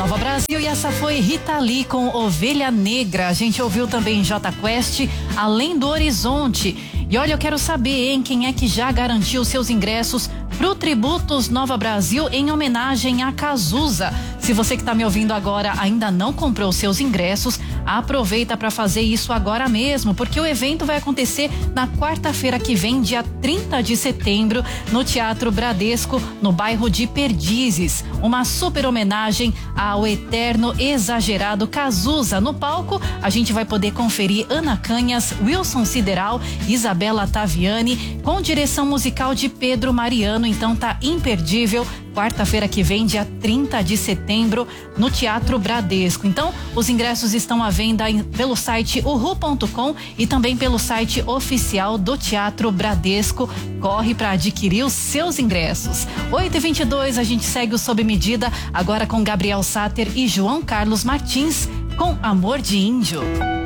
Nova Brasil, e essa foi Rita Lee com Ovelha Negra. A gente ouviu também Jota Quest, Além do Horizonte. E olha, eu quero saber, hein, quem é que já garantiu seus ingressos pro Tributos Nova Brasil em homenagem a Cazuza. Se você que está me ouvindo agora ainda não comprou seus ingressos, aproveita para fazer isso agora mesmo, porque o evento vai acontecer na quarta-feira que vem, dia 30 de setembro, no Teatro Bradesco, no bairro de Perdizes. Uma super homenagem ao eterno exagerado Cazuza. No palco, a gente vai poder conferir Ana Canhas, Wilson Sideral, Isabela Taviani, com direção musical de Pedro Mariano. Então tá imperdível. Quarta-feira que vem, dia 30 de setembro, no Teatro Bradesco. Então, os ingressos estão à venda pelo site uhu.com e também pelo site oficial do Teatro Bradesco. Corre para adquirir os seus ingressos. 8h22, a gente segue o Sob Medida, agora com Gabriel Sáter e João Carlos Martins, com Amor de Índio.